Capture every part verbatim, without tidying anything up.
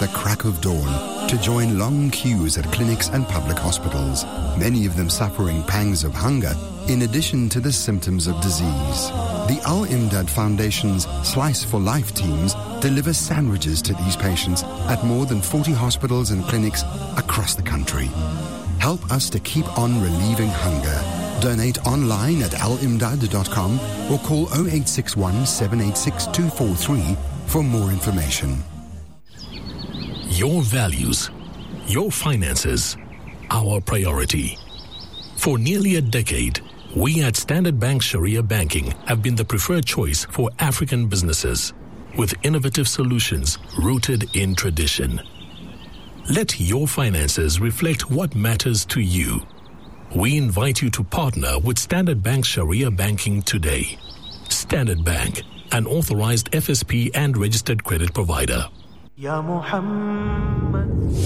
the crack of dawn to join long queues at clinics and public hospitals, many of them suffering pangs of hunger in addition to the symptoms of disease. The Al-Imdad Foundation's Slice for Life teams deliver sandwiches to these patients at more than forty hospitals and clinics across the country. Help us to keep on relieving hunger. Donate online at al imdad dot com or call oh eight six one, seven eight six, two four three for more information. Your values, your finances, our priority. For nearly a decade, we at Standard Bank Sharia Banking have been the preferred choice for African businesses, with innovative solutions rooted in tradition. Let your finances reflect what matters to you. We invite you to partner with Standard Bank Sharia Banking today. Standard Bank, an authorized F S P and registered credit provider. Ya Muhammad.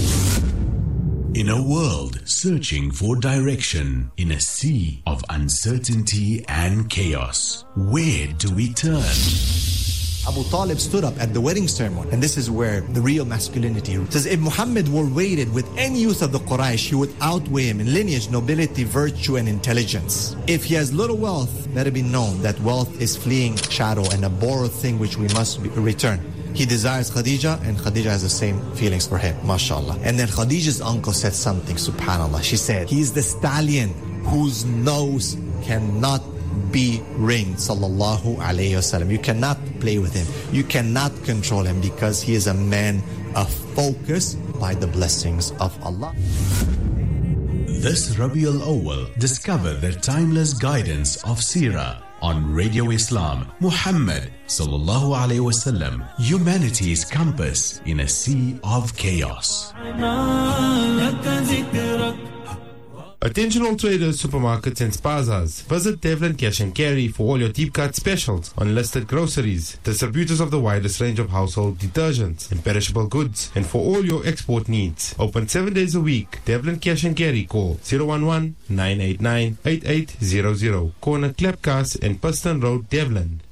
In a world searching for direction, in a sea of uncertainty and chaos, where do we turn? Abu Talib stood up at the wedding ceremony, and this is where the real masculinity is. Says if Muhammad were weighted with any youth of the Quraysh, he would outweigh him in lineage, nobility, virtue, and intelligence. If he has little wealth, let it be known that wealth is fleeing shadow and a borrowed thing which we must return. He desires Khadija, and Khadija has the same feelings for him, mashallah. And then Khadija's uncle said something, subhanallah. She said, he is the stallion whose nose cannot be ringed, sallallahu alayhi wasallam. You cannot play with him. You cannot control him because he is a man of focus by the blessings of Allah. This Rabiul Awwal, discover the timeless guidance of Seerah on Radio Islam. Muhammad sallallahu alayhi wasallam, humanity's compass in a sea of chaos. Attention all traders, supermarkets and spazas. Visit Devlin Cash and Carry for all your deep cut specials on listed groceries, distributors of the widest range of household detergents and perishable goods, and for all your export needs. Open seven days a week. Devlin Cash and Carry. Call zero one one, nine eight nine, eight eight zero zero. Corner Klapkas and Piston Road, Devlin.